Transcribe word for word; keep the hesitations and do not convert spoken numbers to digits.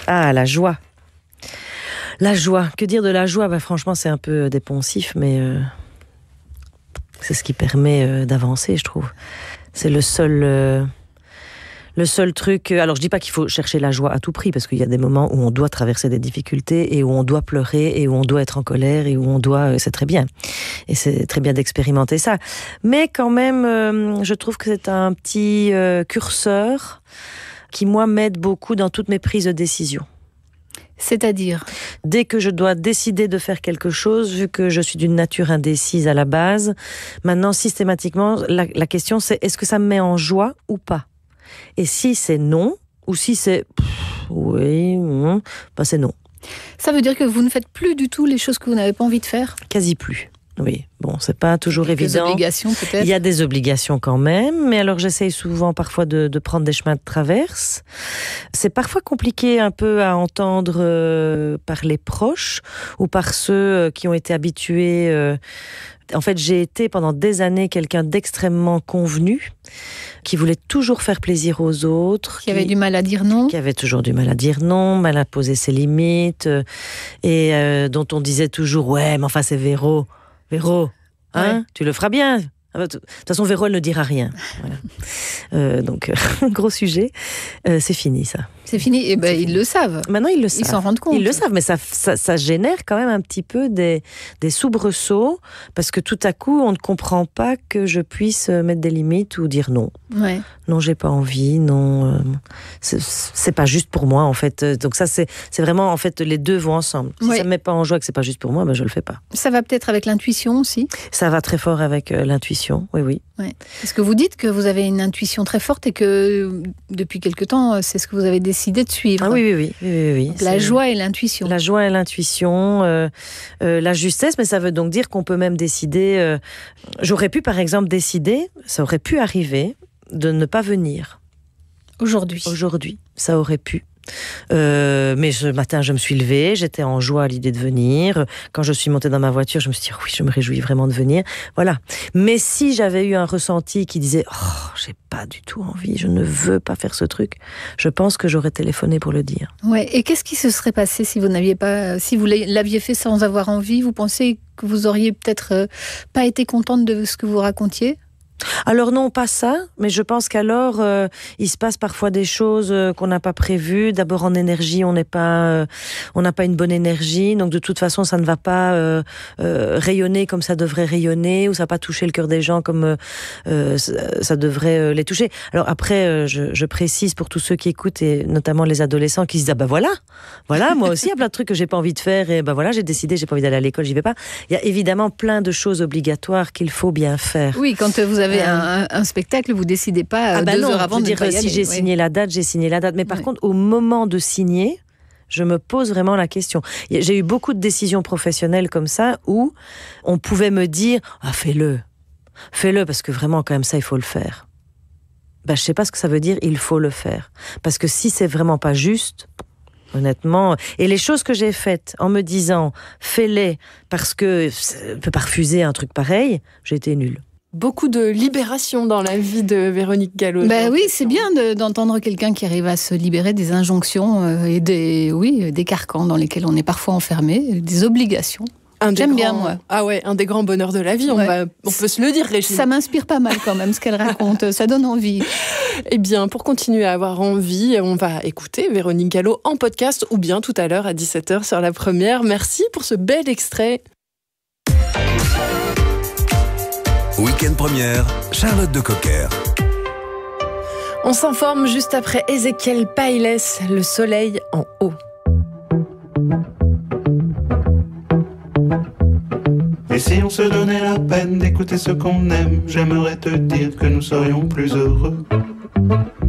Ah, la joie. La joie. Que dire de la joie ? Bah, franchement, c'est un peu dépensif, mais euh, c'est ce qui permet euh, d'avancer, je trouve. C'est le seul, euh, le seul truc... Alors, je dis pas qu'il faut chercher la joie à tout prix, parce qu'il y a des moments où on doit traverser des difficultés, et où on doit pleurer, et où on doit être en colère, et où on doit... C'est très bien. Et c'est très bien d'expérimenter ça. Mais quand même, euh, je trouve que c'est un petit euh, curseur qui, moi, m'aide beaucoup dans toutes mes prises de décision. C'est-à-dire ? Dès que je dois décider de faire quelque chose, vu que je suis d'une nature indécise à la base, maintenant, systématiquement, la, la question c'est est-ce que ça me met en joie ou pas ? Et si c'est non, ou si c'est pff, oui, mmh, bah c'est non. Ça veut dire que vous ne faites plus du tout les choses que vous n'avez pas envie de faire ? Quasi plus. Oui, bon, c'est pas toujours Quelques évident. obligations peut-être. Il y a des obligations quand même, mais alors j'essaye souvent parfois de, de prendre des chemins de traverse. C'est parfois compliqué un peu à entendre euh, par les proches ou par ceux qui ont été habitués. Euh... En fait, j'ai été pendant des années quelqu'un d'extrêmement convenu, qui voulait toujours faire plaisir aux autres. Qui, qui avait du mal à dire non. Qui avait toujours du mal à dire non, mal à poser ses limites, euh, et euh, dont on disait toujours « Ouais, mais enfin c'est Véro ». Véro, hein, ouais. Tu le feras bien. De toute façon, Véro, elle ne dira rien. Voilà. Euh, donc, euh, gros sujet. Euh, c'est fini, ça. C'est fini. Et ben, ils le savent. Maintenant, ils le savent. Ils s'en rendent compte. Ils le savent, mais ça, ça, ça génère quand même un petit peu des, des soubresauts, parce que tout à coup, on ne comprend pas que je puisse mettre des limites ou dire non. Ouais. Non, j'ai pas envie. Non, euh, c'est, c'est pas juste pour moi, en fait. Donc ça, c'est, c'est vraiment, en fait, les deux vont ensemble. Si ouais. ça me met pas en joie que c'est pas juste pour moi, ben je le fais pas. Ça va peut-être avec l'intuition aussi. Ça va très fort avec euh, l'intuition. Oui, oui. Ouais. Est-ce que vous dites que vous avez une intuition très forte et que depuis quelque temps, c'est ce que vous avez décidé de suivre ? Ah oui, oui, oui. oui, oui. Donc, la joie et l'intuition. La joie et l'intuition, euh, euh, la justesse, mais ça veut donc dire qu'on peut même décider... Euh, j'aurais pu, par exemple, décider, ça aurait pu arriver, de ne pas venir. Aujourd'hui. Aujourd'hui, ça aurait pu. Euh, mais ce matin, je me suis levée, j'étais en joie à l'idée de venir. Quand je suis montée dans ma voiture, je me suis dit, oui, je me réjouis vraiment de venir. Voilà. Mais si j'avais eu un ressenti qui disait, oh, j'ai pas du tout envie, je ne veux pas faire ce truc, je pense que j'aurais téléphoné pour le dire. Ouais. Et qu'est-ce qui se serait passé si vous n'aviez pas, si vous l'aviez fait sans avoir envie ? Vous pensez que vous auriez peut-être euh, pas été contente de ce que vous racontiez ? Alors non, pas ça, mais je pense qu'alors euh, il se passe parfois des choses euh, qu'on n'a pas prévues. D'abord en énergie, on n'est pas, euh, on n'a pas une bonne énergie, donc de toute façon ça ne va pas euh, euh, rayonner comme ça devrait rayonner, ou ça va pas toucher le cœur des gens comme euh, euh, ça devrait euh, les toucher. Alors après, euh, je, je précise pour tous ceux qui écoutent, et notamment les adolescents qui se disent ah bah voilà, voilà moi aussi il y a plein de trucs que j'ai pas envie de faire, et bah voilà j'ai décidé j'ai pas envie d'aller à l'école, j'y vais pas. Il y a évidemment plein de choses obligatoires qu'il faut bien faire. Oui, quand vous avez Vous avez un, un spectacle, vous décidez pas euh, ah bah deux non, heures avant de dire pas y si aller. j'ai oui. signé la date, j'ai signé la date. Mais par oui. contre, au moment de signer, je me pose vraiment la question. J'ai eu beaucoup de décisions professionnelles comme ça où on pouvait me dire ah fais-le, fais-le parce que vraiment quand même ça il faut le faire. Ben je sais pas ce que ça veut dire il faut le faire parce que si c'est vraiment pas juste. Honnêtement, et les choses que j'ai faites en me disant fais-les parce que je peux pas refuser un truc pareil, j'ai été nulle. Beaucoup de libération dans la vie de Véronique Gallo. Ben oui, c'est bien de, d'entendre quelqu'un qui arrive à se libérer des injonctions euh, et des, oui, des carcans dans lesquels on est parfois enfermé, des obligations. Un J'aime grands... bien, moi. Ah ouais, un des grands bonheurs de la vie, on, ouais. va, on peut se le dire, Régine. Ça m'inspire pas mal quand même, ce qu'elle raconte, ça donne envie. Eh bien, pour continuer à avoir envie, on va écouter Véronique Gallo en podcast, ou bien tout à l'heure à dix-sept heures sur La Première. Merci pour ce bel extrait. Week-end Première, Charlotte de Cocker. On s'informe juste après Ezequiel Pailes, Le soleil en haut. Et si on se donnait la peine d'écouter ce qu'on aime, j'aimerais te dire que nous serions plus heureux.